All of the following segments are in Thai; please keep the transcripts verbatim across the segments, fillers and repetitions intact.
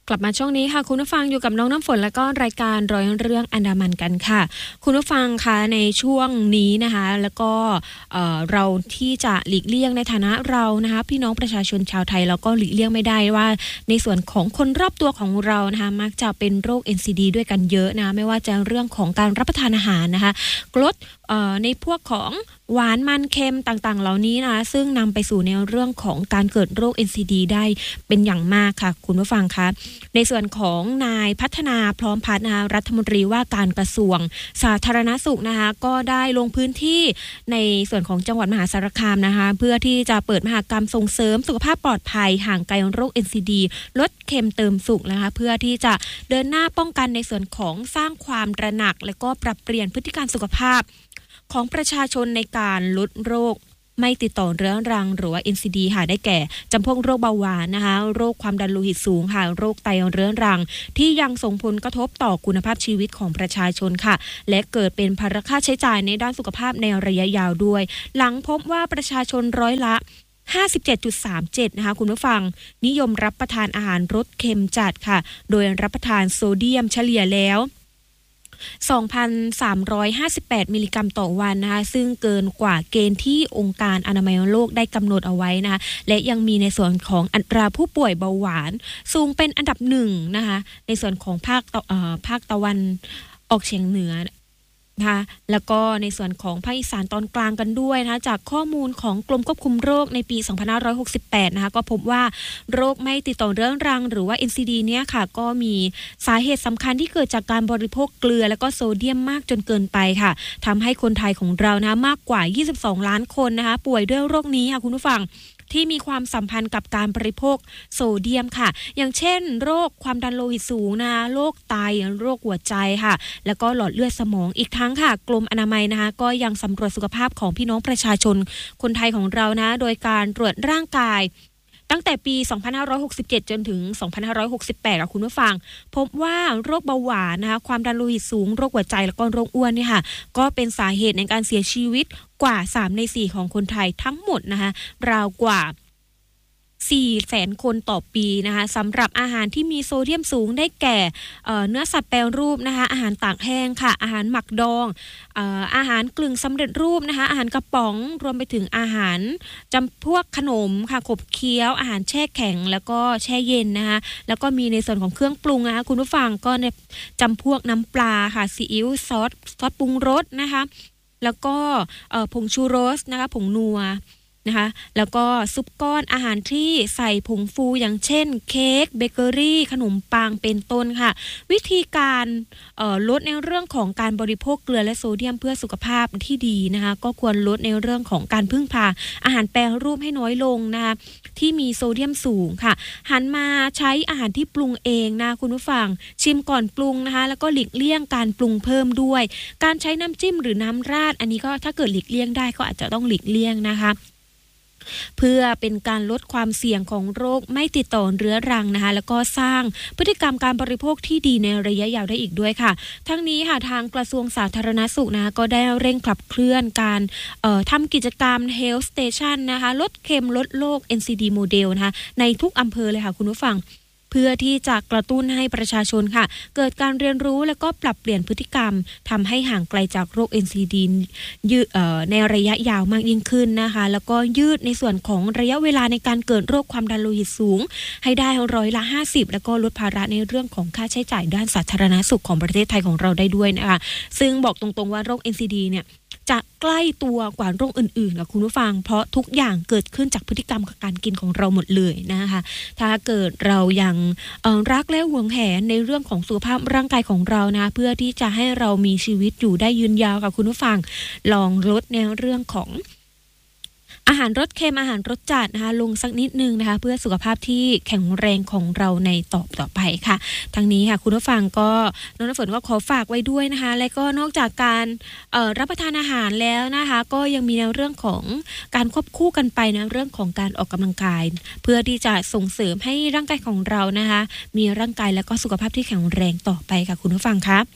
กลับมาช่วงนี้ค่ะคุณผู้ฟังอยู่กับน้องน้ำฝนและก็รายการร้อยเรื่องอันดามันกันค่ะคุณผู้ฟังคะในช่วงนี้นะคะแล้วก็เอ่อเราที่จะหลีกเลี่ยงในฐานะเรานะคะพี่น้องประชาชนชาวไทยเราก็หลีกเลี่ยงไม่ได้ว่าในส่วนของคนรอบตัวของเรานะคะมักจะเป็นโรค เอ็น ซี ดี ด้วยกันเยอะนะไม่ว่าจะเรื่องของการรับประทานอาหารนะคะลดเอ่อในพวกของหวานมันเค็มต่างๆเหล่านี้นะซึ่งนำไปสู่ในเรื่องของการเกิดโรค เอ็น ซี ดี ได้เป็นอย่างมากค่ะคุณผู้ฟังคะในส่วนของนายพัฒนาพร้อมพัฒน์นะคะรัฐมนตรีว่าการกระทรวงสาธารณสุขนะคะก็ได้ลงพื้นที่ในส่วนของจังหวัดมหาสารคามนะคะเพื่อที่จะเปิดมหกรรมส่งเสริมสุขภาพปลอดภัยห่างไกลโรค เอ็น ซี ดี ลดเค็มเติมสุขนะคะเพื่อที่จะเดินหน้าป้องกันในส่วนของสร้างความตระหนักและก็ปรับเปลี่ยนพฤติกรรมสุขภาพของประชาชนในการลดโรคไม่ติดต่อเรื้อรังหรือว่า เอ็น ซี ดี ค่ะได้แก่จำพวกโรคเบาหวานนะคะโรคความดันโลหิตสูงค่ะโรคไตเรื้อรังที่ยังส่งผลกระทบต่อคุณภาพชีวิตของประชาชนค่ะและเกิดเป็นภาระค่าใช้จ่ายในด้านสุขภาพในระยะยาวด้วยหลังพบว่าประชาชนร้อยละ ห้าสิบเจ็ดจุดสามเจ็ด นะคะคุณผู้ฟังนิยมรับประทานอาหารรสเค็มจัดค่ะโดยรับประทานโซเดียมเฉลี่ยแล้วสองพันสามร้อยห้าสิบแปด มิลลิกรัมต่อวันนะคะซึ่งเกินกว่าเกณฑ์ที่องค์การอนามัยโลกได้กำหนดเอาไว้นะคะและยังมีในส่วนของอัตราผู้ป่วยเบาหวานสูงเป็นอันดับหนึ่งนะคะในส่วนของภาคเอ่อภาคตะวันออกเฉียงเหนือนะคะแล้วก็ในส่วนของภาคอีสานตอนกลางกันด้วยนะคะจากข้อมูลของกรมควบคุมโรคในปีสองพันห้าร้อยหกสิบแปดนะคะก็พบว่าโรคไม่ติดต่อเรื้อรังหรือว่า เอ็น ซี ดี เนี่ยค่ะก็มีสาเหตุสำคัญที่เกิดจากการบริโภคเกลือและก็โซเดียมมากจนเกินไปค่ะทำให้คนไทยของเรานะมากกว่ายี่สิบสองล้านคนนะคะป่วยด้วยโรคนี้ค่ะคุณผู้ฟังที่มีความสัมพันธ์กับการบริโภคโซเดียมค่ะอย่างเช่นโรคความดันโลหิตสูงนะโรคไตโรคหัวใจค่ะแล้วก็หลอดเลือดสมองอีกทั้งค่ะกรมอนามัยนะคะก็ยังสำรวจสุขภาพของพี่น้องประชาชนคนไทยของเรานะโดยการตรวจร่างกายตั้งแต่ปีสองพันห้าร้อยหกสิบเจ็ดจนถึงสองพันห้าร้อยหกสิบแปดค่ะคุณผู้ฟังพบว่าโรคเบาหวานนะคะความดันโลหิตสูงโรคหัวใจแล้วก็โรคอ้วนเนี่ยค่ะก็เป็นสาเหตุในการเสียชีวิตกว่าสามในสี่ของคนไทยทั้งหมดนะคะราวกว่าสี่แสนคนต่อปีนะคะสำหรับอาหารที่มีโซเดียมสูงได้แก่เอ่อเนื้อสัตว์แปรรูปนะคะอาหารตากแห้งค่ะอาหารหมักดองเอ่ออาหารกลึ่งสำเร็จรูปนะคะอาหารกระป๋องรวมไปถึงอาหารจำพวกขนมค่ะขบเคี้ยวอาหารแช่แข็งแล้วก็แช่เย็นนะคะแล้วก็มีในส่วนของเครื่องปรุงนะคะคุณผู้ฟังก็ในจำพวกน้ำปลาค่ะซีอิ๊วซอสซอสปรุงรสนะคะแล้วก็เอ่อผงชูรสนะคะผงนัวนะคะแล้วก็ซุปก้อนอาหารที่ใส่ผงฟูอย่างเช่นเค้กเบเกอรี่ขนมปังเป็นต้นค่ะวิธีการลดในเรื่องของการบริโภคเกลือและโซเดียมเพื่อสุขภาพที่ดีนะคะก็ควรลดในเรื่องของการพึ่งพาอาหารแปรรูปให้น้อยลงนะคะที่มีโซเดียมสูงค่ะหันมาใช้อาหารที่ปรุงเองนะคุณผู้ฟังชิมก่อนปรุงนะคะแล้วก็หลีกเลี่ยงการปรุงเพิ่มด้วยการใช้น้ำจิ้มหรือน้ำราดอันนี้ก็ถ้าเกิดหลีกเลี่ยงได้ก็อาจจะต้องหลีกเลี่ยงนะคะเพื่อเป็นการลดความเสี่ยงของโรคไม่ติดต่อเรื้อรังนะคะแล้วก็สร้างพฤติกรรมการบริโภคที่ดีในระยะยาวได้อีกด้วยค่ะทั้งนี้ค่ะทางกระทรวงสาธารณสุขนะคะก็ได้เร่งขับเคลื่อนการเอ่อทำกิจกรรม Health Station นะคะลดเค็มลดโรค เอ็น ซี ดี โมเดลนะคะในทุกอำเภอเลยค่ะคุณผู้ฟังเพื่อที่จะกระตุ้นให้ประชาชนค่ะเกิดการเรียนรู้และก็ปรับเปลี่ยนพฤติกรรมทำให้ห่างไกลจากโรค เอ็น ซี ดี ยืดในระยะยาวมากยิ่งขึ้นนะคะแล้วก็ยืดในส่วนของระยะเวลาในการเกิดโรคความดันโลหิตสูงให้ได้ร้อยละห้าสิบแล้วก็ลดภาระในเรื่องของค่าใช้จ่ายด้านสาธารณสุขของประเทศไทยของเราได้ด้วยนะคะซึ่งบอกตรงๆว่าโรค เอ็น ซี ดี เนี่ยจะใกล้ตัวกว่าโรคอื่นๆนะคุณผู้ฟังเพราะทุกอย่างเกิดขึ้นจากพฤติกรรมการกินของเราหมดเลยนะคะถ้าเกิดเรายังรักและหวงแหนในเรื่องของสุขภาพร่างกายของเรานะเพื่อที่จะให้เรามีชีวิตอยู่ได้ยืนยาวกับคุณผู้ฟังลองลดในเรื่องของอาหารรสเค็มอาหารรสจัดนะคะลงสักนิดนึงนะคะเพื่อสุขภาพที่แข็งแรงของเราในต่อต่อไปค่ะทั้งนี้ค่ะคุณผู้ฟังก็น้องน้ำฝนก็ขอฝากไว้ด้วยนะคะและก็นอกจากการรับประทานอาหารแล้วนะคะก็ยังมีในเรื่องของการควบคู่กันไปนะเรื่องของการออกกำลังกายเพื่อที่จะส่งเสริมให้ร่างกายของเรานะคะมีร่างกายและก็สุขภาพที่แข็งแรงต่อไปค่ะคุณผู้ฟังครับ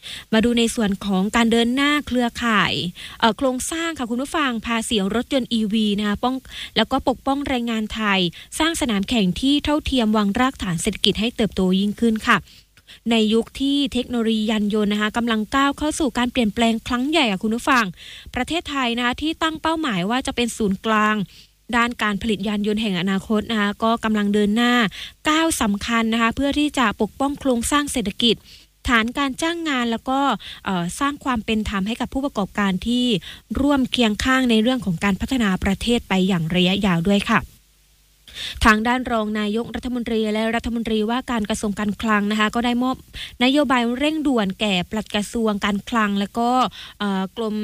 มาดูในส่วนของการเดินหน้าเครือข่ายโครงสร้างค่ะคุณผู้ฟังภาษีรถยนต์ อี วี นะคะป้องแล้วก็ปกป้องแรงงานไทยสร้างสนามแข่งที่เท่าเทียมวางรากฐานเศรษฐกิจให้เติบโตยิ่งขึ้นค่ะในยุคที่เทคโนโลยียานยนต์นะคะกำลังก้าวเข้าสู่การเปลี่ยนแปลงครั้งใหญ่ค่ะคุณผู้ฟังประเทศไทยนะคะที่ตั้งเป้าหมายว่าจะเป็นศูนย์กลางด้านการผลิตยานยนต์แห่งอนาคตนะคะก็กำลังเดินหน้าก้าวสำคัญนะคะเพื่อที่จะปกป้องโครงสร้างเศรษฐกิจฐานการจ้างงานแล้วก็สร้างความเป็นธรรมให้กับผู้ประกอบการที่ร่วมเคียงข้างในเรื่องของการพัฒนาประเทศไปอย่างระยะยาวด้วยค่ะทางด้านรองนายกรัฐมนตรีและรัฐมนตรีว่าการกระทรวงการคลังนะคะก็ได้มอบนโยบายเร่งด่วนแก่ปลัดกระทรวงการคลังและก็กรม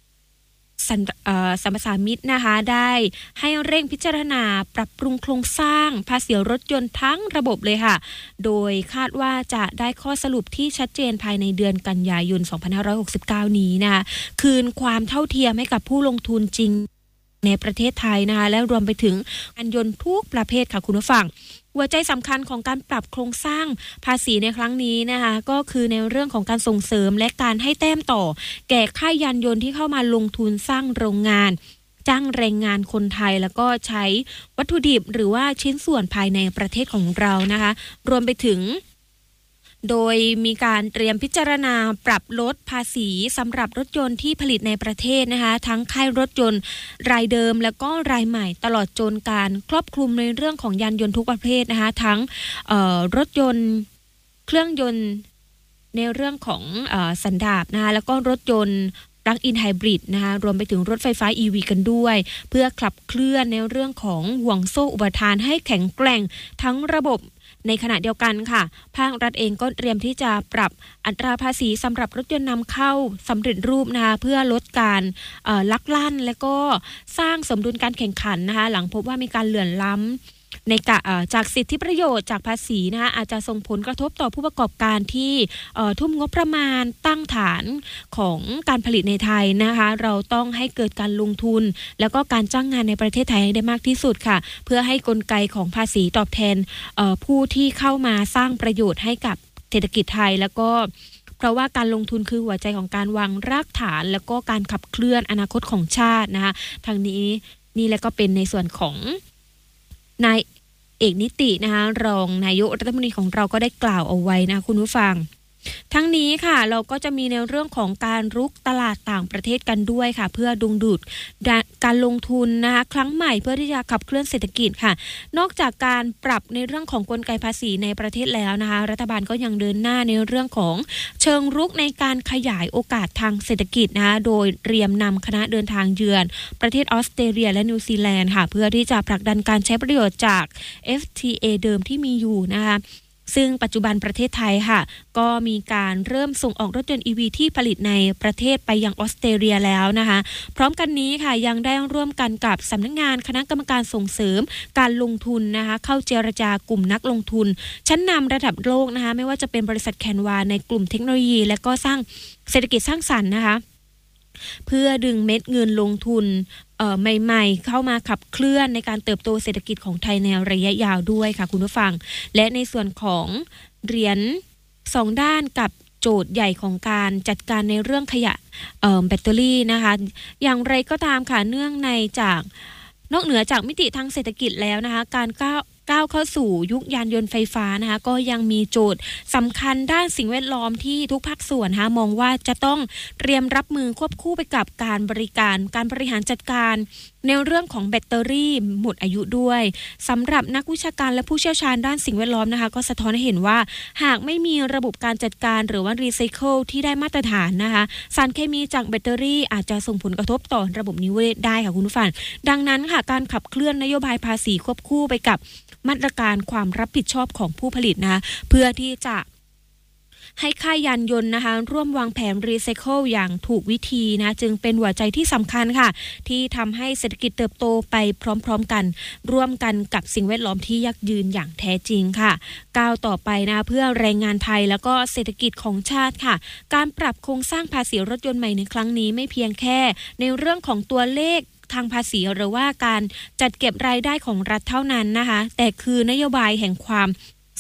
สัมปทานมิตรนะคะได้ให้เร่งพิจารณาปรับปรุงโครงสร้างภาษีรถยนต์ทั้งระบบเลยค่ะโดยคาดว่าจะได้ข้อสรุปที่ชัดเจนภายในเดือนกันยายนสองพันห้าร้อยหกสิบเก้านี้นะคะคืนความเท่าเทียมให้กับผู้ลงทุนจริงในประเทศไทยนะคะและรวมไปถึงยานยนต์ทุกประเภทค่ะคุณผู้ฟังหัวใจสำคัญของการปรับโครงสร้างภาษีในครั้งนี้นะคะก็คือในเรื่องของการส่งเสริมและการให้แต้มต่อแก่ค่ายยานยนต์ที่เข้ามาลงทุนสร้างโรงงานจ้างแรงงานคนไทยแล้วก็ใช้วัตถุดิบหรือว่าชิ้นส่วนภายในประเทศของเรานะคะรวมไปถึงโดยมีการเตรียมพิจารณาปรับลดภาษีสำหรับรถยนต์ที่ผลิตในประเทศนะคะทั้งค่ายรถยนต์รายเดิมแล้วก็รายใหม่ตลอดจนการครอบคลุมในเรื่องของยานยนต์ทุกประเภทนะคะทั้งรถยนต์เครื่องยนต์ในเรื่องของสันดาปนะคะแล้วก็รถยนต์ปลั๊กอินไฮบริดนะคะรวมไปถึงรถไฟฟ้า อี วี กันด้วยเพื่อขับเคลื่อนในเรื่องของห่วงโซ่อุปทานให้แข็งแกร่งทั้งระบบในขณะเดียวกันค่ะภาครัฐเองก็เตรียมที่จะปรับอัตราภาษีสำหรับรถยนต์นำเข้าสำเร็จรูปนะคะเพื่อลดการลักลั่นและก็สร้างสมดุลการแข่งขันนะคะหลังพบว่ามีการเหลื่อมล้ำในกะจากสิทธิประโยชน์จากภาษีนะคะอาจจะส่งผลกระทบต่อผู้ประกอบการที่ทุ่มงบประมาณตั้งฐานของการผลิตในไทยนะคะเราต้องให้เกิดการลงทุนแล้วก็การจ้างงานในประเทศไทยให้ได้มากที่สุดค่ะเพื่อให้กลไกของภาษีตอบแทนผู้ที่เข้ามาสร้างประโยชน์ให้กับเศรษฐกิจไทยแล้วก็เพราะว่าการลงทุนคือหัวใจของการวางรากฐานแล้วก็การขับเคลื่อนอนาคตของชาตินะคะทางนี้นี่แหละก็เป็นในส่วนของนายเอกนิตินะคะรองนายกรัฐมนตรีของเราก็ได้กล่าวเอาไว้นะคุณผู้ฟังทั้งนี้ค่ะเราก็จะมีในเรื่องของการรุกตลาดต่างประเทศกันด้วยค่ะเพื่อดึงดูดการลงทุนนะคะครั้งใหม่เพื่อที่จะขับเคลื่อนเศรษฐกิจค่ะนอกจากการปรับในเรื่องของกลไกภาษีในประเทศแล้วนะคะรัฐบาลก็ยังเดินหน้าในเรื่องของเชิงรุกในการขยายโอกาสทางเศรษฐกิจนะคะโดยเตรียมนำคณะเดินทางเยือนประเทศออสเตรเลียและนิวซีแลนด์ค่ะเพื่อที่จะผลักดันการใช้ประโยชน์จาก เอฟ ที เอ เดิมที่มีอยู่นะคะซึ่งปัจจุบันประเทศไทยค่ะก็มีการเริ่มส่งออกรถยนต์ อี วี ที่ผลิตในประเทศไปยังออสเตรเลียแล้วนะคะพร้อมกันนี้ค่ะยังได้ร่วมกันกับสำนักงานคณะกรรมการส่งเสริมการลงทุนนะคะเข้าเจรจากลุ่มนักลงทุนชั้นนำระดับโลกนะคะไม่ว่าจะเป็นบริษัทแคนวาในกลุ่มเทคโนโลยีและก็สร้างเศรษฐกิจสร้างสรรค์นะคะเพื่อดึงเม็ดเงินลงทุนใหม่ๆเข้ามาขับเคลื่อนในการเติบโตเศรษฐกิจของไทยในระยะยาวด้วยค่ะคุณผู้ฟังและในส่วนของเหรียญสองด้านกับโจทย์ใหญ่ของการจัดการในเรื่องขยะแบตเตอรี่นะคะอย่างไรก็ตามค่ะเนื่องในจากนอกเหนือจากมิติทางเศรษฐกิจแล้วนะคะการก้าวก้าวเข้าสู่ยุคยานยนต์ไฟฟ้านะคะก็ยังมีโจทย์สำคัญด้านสิ่งแวดล้อมที่ทุกภาคส่วนนะคะมองว่าจะต้องเตรียมรับมือควบคู่ไปกับการบริการการบริหารจัดการในเรื่องของแบตเตอรี่หมดอายุด้วยสำหรับนักวิชาการและผู้เชี่ยวชาญด้านสิ่งแวดล้อมนะคะก็สะท้อนให้เห็นว่าหากไม่มีระบบการจัดการหรือว่ารีไซเคิลที่ได้มาตรฐานนะคะสารเคมีจากแบตเตอรี่อาจจะส่งผลกระทบต่อระบบนิเวศได้ค่ะคุณผู้ฟังดังนั้นค่ะการขับเคลื่อนนโยบายภาษีควบคู่ไปกับมาตรการความรับผิดชอบของผู้ผลิตนะคะเพื่อที่จะให้ค่ายยานยนต์นะคะร่วมวางแผนรีไซเคิลอย่างถูกวิธีนะจึงเป็นหัวใจที่สำคัญค่ะที่ทำให้เศรษฐกิจเติบโตไปพร้อมๆกันร่วมกันกับสิ่งแวดล้อมที่ยั่งยืนอย่างแท้จริงค่ะก้าวต่อไปนะเพื่อแรงงานไทยแล้วก็เศรษฐกิจของชาติค่ะการปรับโครงสร้างภาษีรถยนต์ใหม่ในครั้งนี้ไม่เพียงแค่ในเรื่องของตัวเลขทางภาษีหรือว่าการจัดเก็บรายได้ของรัฐเท่านั้นนะคะแต่คือนโยบายแห่งความ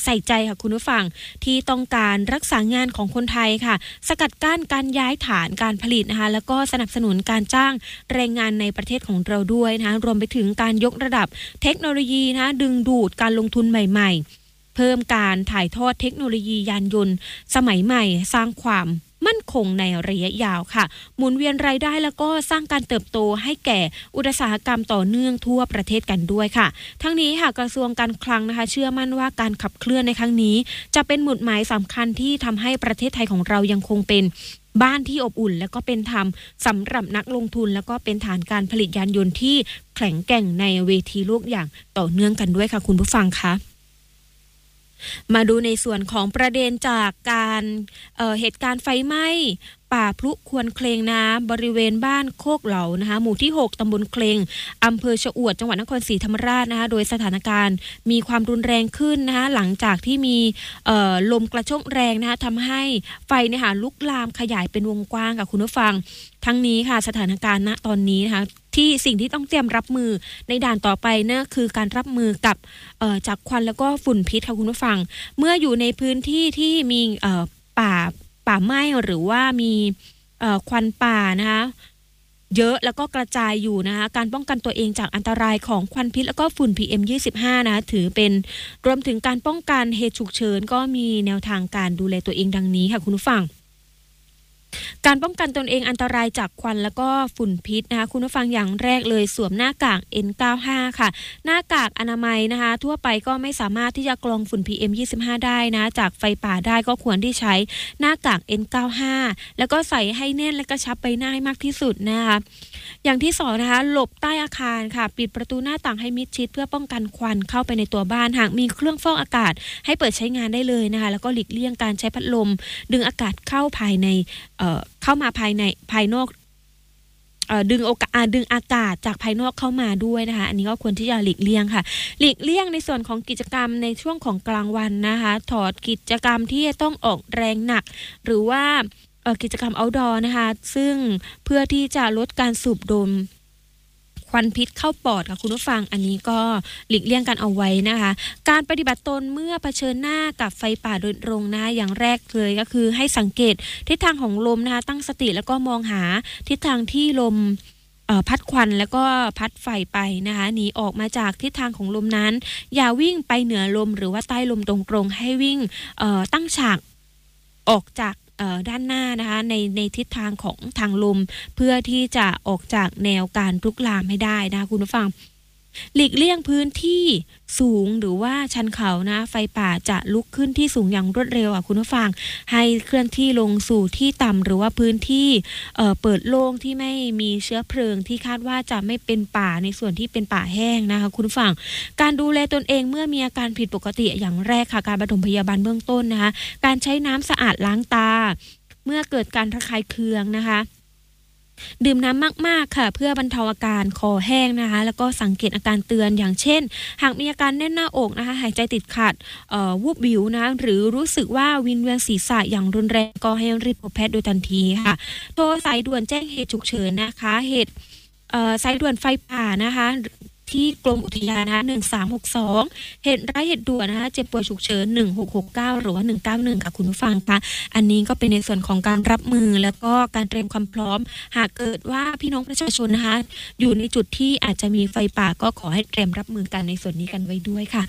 ใส่ใจค่ะคุณผู้ฟังที่ต้องการรักษางานของคนไทยค่ะสกัดกั้นการย้ายฐานการผลิตนะคะแล้วก็สนับสนุนการจ้างแรงงานในประเทศของเราด้วยนะคะรวมไปถึงการยกระดับเทคโนโลยีนะดึงดูดการลงทุนใหม่ๆเพิ่มการถ่ายทอดเทคโนโลยียานยนต์สมัยใหม่สร้างความมั่นคงในระยะยาวค่ะหมุนเวียนรายได้แล้วก็สร้างการเติบโตให้แก่อุตสาหกรรมต่อเนื่องทั่วประเทศกันด้วยค่ะทั้งนี้ค่ะกระทรวงการคลังนะคะเชื่อมั่นว่าการขับเคลื่อนในครั้งนี้จะเป็นหมุดหมายสำคัญที่ทำให้ประเทศไทยของเรายังคงเป็นบ้านที่อบอุ่นและก็เป็นธรรมสำหรับนักลงทุนแล้วก็เป็นฐานการผลิตยานยนต์ที่แข็งแกร่งในเวทีโลกอย่างต่อเนื่องกันด้วยค่ะคุณผู้ฟังคะมาดูในส่วนของประเด็นจากการเอ่อเหตุการณ์ไฟไหม้ป่าพลุควรเคลงนะบริเวณบ้านโคกเหลานะคะหมู่ที่หกตำบลเคลงอำเภอชะอวดจังหวัดนครศรีธรรมราชนะคะโดยสถานการณ์มีความรุนแรงขึ้นนะคะหลังจากที่มีเอ่อลมกระโชกแรงนะคะทำให้ไฟเนี่ยค่ะลุกลามขยายเป็นวงกว้างค่ะคุณผู้ฟังทั้งนี้ค่ะสถานการณ์ณตอนนี้นะคะที่สิ่งที่ต้องเตรียมรับมือในด่านต่อไปนั่นคือการรับมือกับเอ่อจากควันแล้วก็ฝุ่นพิษค่ะคุณผู้ฟังเมื่ออยู่ในพื้นที่ที่มีเอ่อป่าป่าไหม้หรือว่ามีเอ่อควันป่านะคะเยอะแล้วก็กระจายอยู่นะคะการป้องกันตัวเองจากอันตรายของควันพิษแล้วก็ฝุ่น พี เอ็ม ยี่สิบห้า นะถือเป็นรวมถึงการป้องกันเหตุฉุกเฉินก็มีแนวทางการดูแลตัวเองดังนี้ค่ะคุณผู้ฟังการป้องกันตนเองอันตรายจากควันแล้วก็ฝุ่นพิษนะคะคุณผู้ฟังอย่างแรกเลยสวมหน้ากาก เอ็น เก้าสิบห้า ค่ะหน้ากากอนามัยนะคะทั่วไปก็ไม่สามารถที่จะกรองฝุ่น พี เอ็ม ยี่สิบห้า ได้นะจากไฟป่าได้ก็ควรที่ใช้หน้ากาก เอ็น เก้าสิบห้า แล้วก็ใส่ให้แน่นและก็ชับใบหน้าให้มากที่สุดนะคะอย่างที่สองนะคะหลบใต้อาคารค่ะปิดประตูหน้าต่างให้มิดชิดเพื่อป้องกันควันเข้าไปในตัวบ้านหากมีเครื่องฟอกอากาศให้เปิดใช้งานได้เลยนะคะแล้วก็หลีกเลี่ยงการใช้พัดลมดึงอากาศเข้าภายในเอ่อเข้ามาภายในภายนอกเอ่อดึงโอกาสดึงอากาศจากภายนอกเข้ามาด้วยนะคะอันนี้ก็ควรที่จะหลีกเลี่ยงค่ะหลีกเลี่ยงในส่วนของกิจกรรมในช่วงของกลางวันนะคะถอดกิจกรรมที่ต้องออกแรงหนักหรือว่าเอ่อกิจกรรม outdoor นะคะซึ่งเพื่อที่จะลดการสูบดมควันพิษเข้าปอดค่ะคุณผู้ฟังอันนี้ก็หลีกเลี่ยงกันเอาไว้นะคะการปฏิบัติตนเมื่อเผชิญหน้ากับไฟป่าโดยตรงนะอย่างแรกเลยก็คือให้สังเกตทิศทางของลมนะคะตั้งสติแล้วก็มองหาทิศทางที่ลมพัดควันแล้วก็พัดไฟไปนะคะหนีออกมาจากทิศทางของลมนั้นอย่าวิ่งไปเหนือลมหรือว่าใต้ลมตรงๆให้วิ่งตั้งฉากออกจากด้านหน้านะคะในในทิศทางของทางลมเพื่อที่จะออกจากแนวการลุกลามให้ได้นะคะคุณผู้ฟังหลีกเลี่ยงพื้นที่สูงหรือว่าชันเขานะไฟป่าจะลุกขึ้นที่สูงอย่างรวดเร็วอ่ะคุณผู้ฟังให้เคลื่อนที่ลงสู่ที่ต่ำหรือว่าพื้นที่เอ่อเปิดโล่งที่ไม่มีเชื้อเพลิงที่คาดว่าจะไม่เป็นป่าในส่วนที่เป็นป่าแห้งนะคะคุณผู้ฟังการดูแลตนเองเมื่อมีอาการผิดปกติอย่างแรกค่ะการปฐมพยาบาลเบื้องต้นนะคะการใช้น้ำสะอาดล้างตาเมื่อเกิดการระคายเคืองนะคะดื่มน้ำมากๆค่ะเพื่อบรรเทาอาการคอแห้งนะคะแล้วก็สังเกตอาการเตือนอย่างเช่นหากมีอาการแน่นหน้าอกนะคะหายใจติดขัดเอ่อวูบวิวนะหรือรู้สึกว่าวิงเวียนศีรษะอย่างรุนแรงก็ให้รีบพบแพทย์โดยทันทีค่ะโทรสายด่วนแจ้งเหตุฉุกเฉินนะคะเหตุเอ่อสายด่วนไฟป่านะคะที่กรมอุทยานนะคะหนึ่งสามหกสองเหตุร้ายเหตุด่วนนะคะเจ็บป่วยฉุกเฉินหนึ่งหกหกเก้าหรือว่าหนึ่งเก้าหนึ่งค่ะคุณผู้ฟังคะอันนี้ก็เป็นในส่วนของการรับมือแล้วก็การเตรียมความพร้อมหากเกิดว่าพี่น้องประชาชนนะคะอยู่ในจุดที่อาจจะมีไฟป่าก็ขอให้เตรียมรับมือกันในส่วนนี้กันไว้ด้วยค่ะ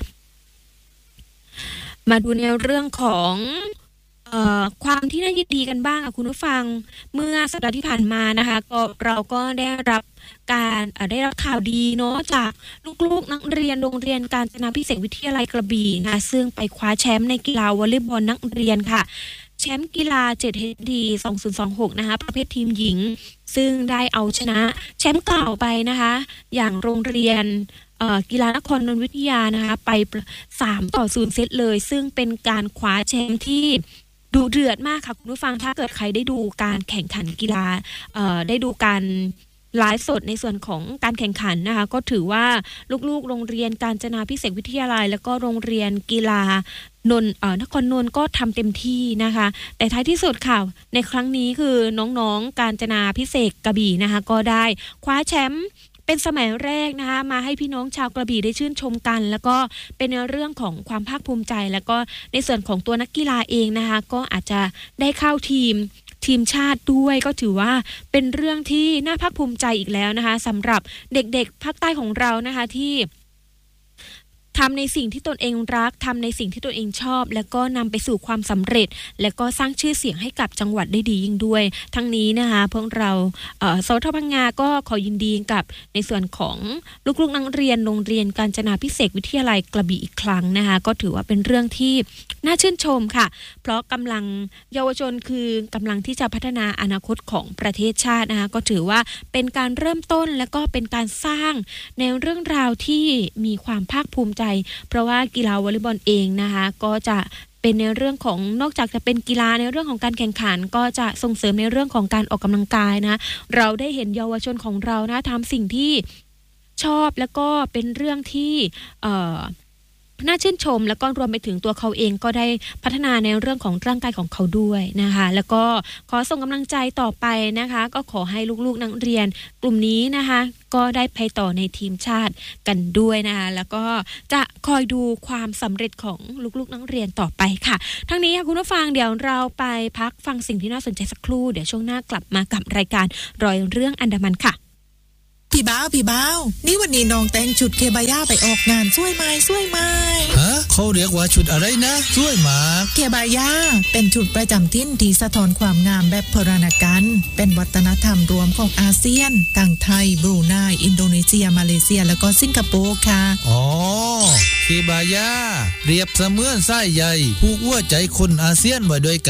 มาดูในเรื่องของเอ่อความที่น่ายินดีกันบ้างค่ะคุณผู้ฟังเมื่อสัปดาห์ที่ผ่านมานะคะก็เราก็ได้รับการได้รับข่าวดีเนาะจากลูกๆนักเรียนโรงเรียนกาญจนาภิเษกวิทยาลัยกระบี่นะซึ่งไปคว้าแชมป์ในกีฬาวอลเลย์บอลนักเรียนค่ะแชมป์กีฬา เจ็ด เอช ดี สองพันยี่สิบหกนะคะประเภททีมหญิงซึ่งได้เอาชนะแชมป์เก่าไปนะคะอย่างโรงเรียนกีฬานครนนท์วิทยานะคะไปสามต่อศูนย์เซตเลยซึ่งเป็นการคว้าแชมป์ที่ดูเดือดมากค่ะคุณผู้ฟังถ้าเกิดใครได้ดูการแข่งขันกีฬาได้ดูการไลฟ์สดในส่วนของการแข่งขันนะคะก็ถือว่าลูกๆโรงเรียนกาญจนาภิเษกวิทยาลัยแล้วก็โรงเรียนกีฬานนท์เอ่อนครนนท์ก็ทำเต็มที่นะคะแต่ท้ายที่สุดค่ะในครั้งนี้คือน้องๆกาญจนาภิเษกกระบี่นะคะก็ได้คว้าแชมป์เป็นสมัยแรกนะคะมาให้พี่น้องชาวกระบี่ได้ชื่นชมกันแล้วก็เป็นในเรื่องของความภาคภูมิใจแล้วก็ในส่วนของตัวนักกีฬาเองนะคะก็อาจจะได้เข้าทีมทีมชาติด้วยก็ถือว่าเป็นเรื่องที่น่าภาคภูมิใจอีกแล้วนะคะสำหรับเด็กๆภาคใต้ของเรานะคะที่ทำในสิ่งที่ตนเองรักทำในสิ่งที่ตนเองชอบแล้วก็นำไปสู่ความสำเร็จและก็สร้างชื่อเสียงให้กับจังหวัดได้ดียิ่งด้วยทั้งนี้นะคะพวกเราเอ่อสทพังงาก็ขอยินดีกับในส่วนของลูกๆนักเรียนโรงเรียนกาญจนาภิเษกวิทยาลัยกระบี่อีกครั้งนะคะก็ถือว่าเป็นเรื่องที่น่าชื่นชมค่ะเพราะกำลังเยาวชนคือกำลังที่จะพัฒนาอนาคตของประเทศชาตินะคะก็ถือว่าเป็นการเริ่มต้นและก็เป็นการสร้างในเรื่องราวที่มีความภาคภูมิใจเพราะว่ากีฬาวอลเลย์บอลเองนะคะก็จะเป็นในเรื่องของนอกจากจะเป็นกีฬาในเรื่องของการแข่งขันก็จะส่งเสริมในเรื่องของการออกกำลังกายนะเราได้เห็นเยาวชนของเรานะทำสิ่งที่ชอบแล้วก็เป็นเรื่องที่เอ่อน่าชื่นชมแล้วก็รวมไปถึงตัวเขาเองก็ได้พัฒนาในเรื่องของร่างกายของเขาด้วยนะคะแล้วก็ขอส่งกำลังใจต่อไปนะคะก็ขอให้ลูกๆนักเรียนกลุ่มนี้นะคะก็ได้ไปต่อในทีมชาติกันด้วยนะคะแล้วก็จะคอยดูความสำเร็จของลูกๆนักเรียนต่อไปค่ะทั้งนี้ค่ะคุณผู้ฟังเดี๋ยวเราไปพักฟังสิ่งที่น่าสนใจสักครู่เดี๋ยวช่วงหน้ากลับมากับรายการรอยเรื่องอันดามันค่ะพี่บ้าวพี่บ้าวนี่วันนี้น้องแต่งชุดเคบาย่าไปออกงานสวยไหมสวยไหมฮะเขาเรียกว่าชุดอะไรนะสวยมากเคบาย่าเป็นชุดประจำถิ่นที่สะท้อนความงามแบบโบราณกาลเป็นวัฒนธรรมรวมของอาเซียนทั้งไทยบรูไนอินโดนีเซียมาเลเซียแล้วก็สิงคโปร์ค่ะอ๋อเคบาย่าเปรียบเสมือนสายใยผูกหัวใจคนอาเซียนไว้ด้วยกัน